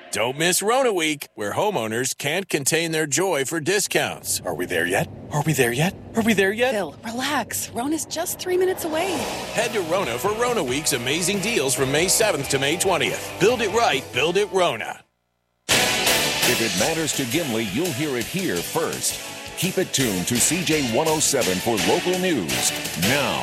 Don't miss Rona Week, where homeowners can't contain their joy for discounts. Are we there yet? Are we there yet? Are we there yet? Bill, relax. Rona's just 3 minutes away. Head to Rona for Rona Week's amazing deals from May 7th to May 20th. Build it right, build it Rona. If it matters to Gimli, you'll hear it here first. Keep it tuned to CJ 107 for local news. Now,